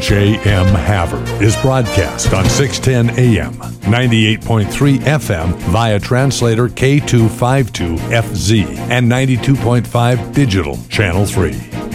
J.M. Havre is broadcast on 610 AM, 98.3 FM via translator K252FZ and 92.5 digital, Channel 3.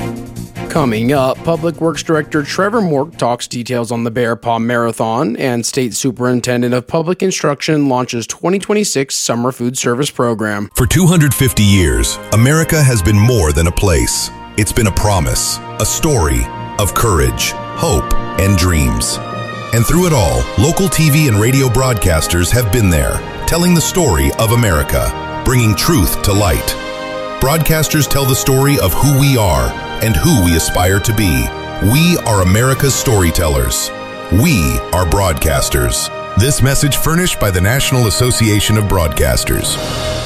Coming up, Public Works Director Trevor Mork talks details on the Bear Paw Marathon, and State Superintendent of Public Instruction launches 2026 Summer Food Service Program. For 250 years, America has been more than a place. It's been a promise, a story of courage, hope, and dreams. And through it all, local TV and radio broadcasters have been there, telling the story of America, bringing truth to light. Broadcasters tell the story of who we are and who we aspire to be. We are America's storytellers. We are broadcasters. This message furnished by the National Association of Broadcasters.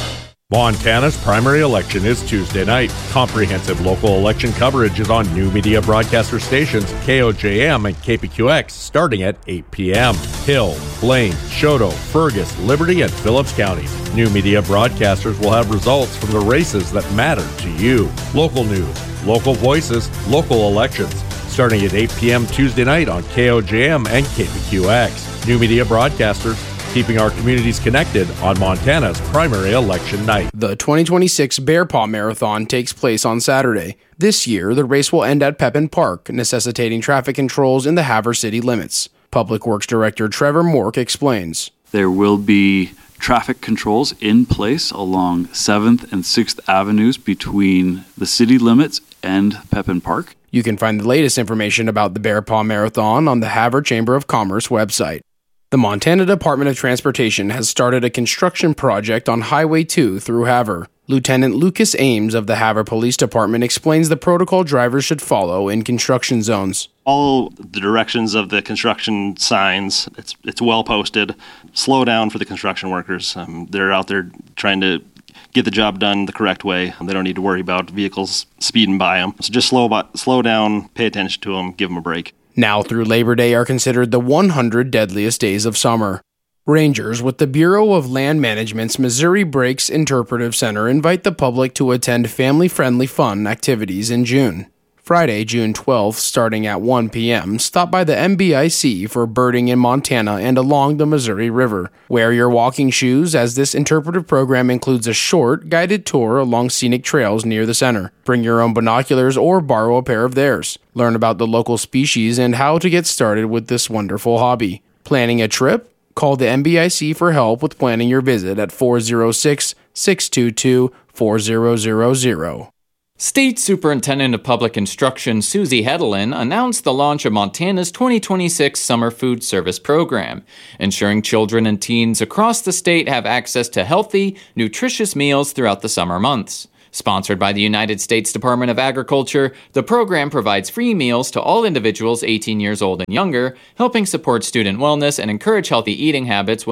Montana's primary election is Tuesday night. Comprehensive local election coverage is on new media broadcaster stations KOJM and KPQX starting at 8 p.m. Hill, Blaine, Choteau, Fergus, Liberty, and Phillips counties. New media broadcasters will have results from the races that matter to you. Local news, local voices, local elections. Starting at 8 p.m. Tuesday night on KOJM and KPQX. New media broadcasters, keeping our communities connected on Montana's primary election night. The 2026 Bear Paw Marathon takes place on Saturday. This year, the race will end at Pepin Park, necessitating traffic controls in the Havre city limits. Public Works Director Trevor Mork explains. There will be traffic controls in place along 7th and 6th Avenues between the city limits and Pepin Park. You can find the latest information about the Bear Paw Marathon on the Havre Chamber of Commerce website. The Montana Department of Transportation has started a construction project on Highway 2 through Havre. Lieutenant Lucas Ames of the Havre Police Department explains the protocol drivers should follow in construction zones. All the directions of the construction signs, it's well posted. Slow down for the construction workers. They're out there trying to get the job done the correct way. They don't need to worry about vehicles speeding by them. So just slow down, pay attention to them, give them a break. Now through Labor Day are considered the 100 deadliest days of summer. Rangers with the Bureau of Land Management's Missouri Breaks Interpretive Center invite the public to attend family-friendly fun activities in June. Friday, June 12th, starting at 1 p.m., stop by the MBIC for birding in Montana and along the Missouri River. Wear your walking shoes, as this interpretive program includes a short, guided tour along scenic trails near the center. Bring your own binoculars or borrow a pair of theirs. Learn about the local species and how to get started with this wonderful hobby. Planning a trip? Call the MBIC for help with planning your visit at 406-622-4000. State Superintendent of Public Instruction Susie Hedelin announced the launch of Montana's 2026 Summer Food Service Program, ensuring children and teens across the state have access to healthy, nutritious meals throughout the summer months. Sponsored by the United States Department of Agriculture, the program provides free meals to all individuals 18 years old and younger, helping support student wellness and encourage healthy eating habits when